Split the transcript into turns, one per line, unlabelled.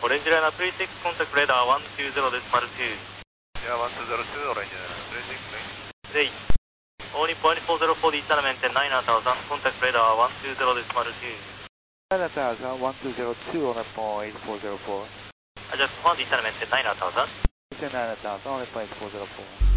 Orange Liner, please take contact radar 120.2.
Yeah, 1202, Orange Liner, please take.
Only point 404 di Salamente 9000, contact radar 120.2.
9000, 1202 on a point 404.
Just 1 di Salamente 9000.
9000, on a point 404.